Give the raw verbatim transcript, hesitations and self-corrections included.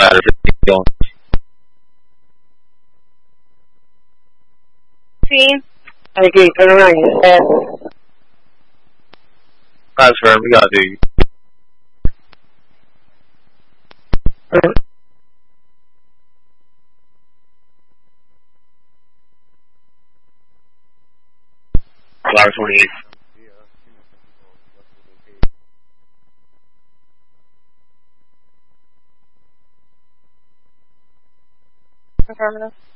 ladder going. See? Okay, turn around, you said. That's fair, we gotta do. Ladder twenty-eight. Affirmative.